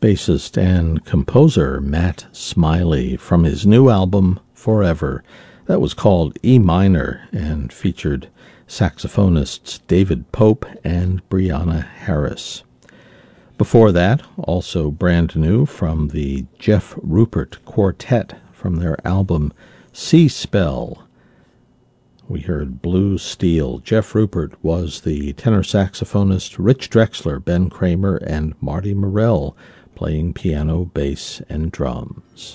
bassist and composer Matt Smiley from his new album Forever. That was called E Minor and featured saxophonists David Pope and Brianna Harris. Before that, also brand new from the Jeff Rupert Quartet from their album Sea Spell, we heard Blue Steel. Jeff Rupert was the tenor saxophonist, Rich Drexler, Ben Kramer, and Marty Morell playing piano, bass, and drums.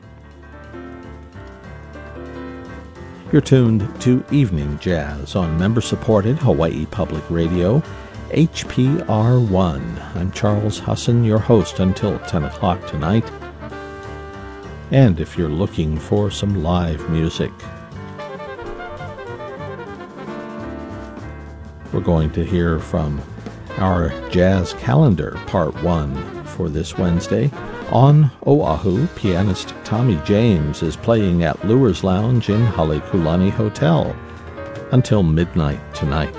You're tuned to Evening Jazz on member-supported Hawaii Public Radio, HPR1. I'm Charles Husson, your host until 10 o'clock tonight. And if you're looking for some live music, we're going to hear from our Jazz Calendar, Part 1, for this Wednesday. On Oahu, pianist Tommy James is playing at Lure's Lounge in Halekulani Hotel until midnight tonight.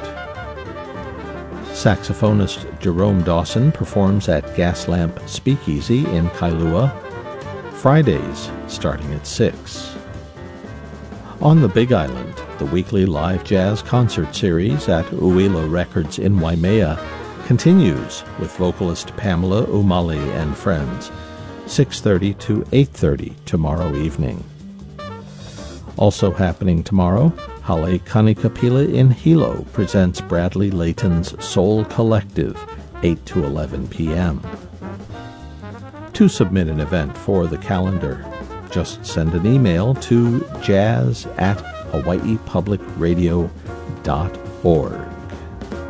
Saxophonist Jerome Dawson performs at Gaslamp Speakeasy in Kailua, Fridays starting at 6. On the Big Island, the weekly live jazz concert series at Uila Records in Waimea continues with vocalist Pamela Umali and friends, 6:30 to 8:30 tomorrow evening. Also happening tomorrow, Hale Kanikapila in Hilo presents Bradley Layton's Soul Collective, 8 to 11 p.m. To submit an event for the calendar, just send an email to jazz@hawaiipublicradio.org.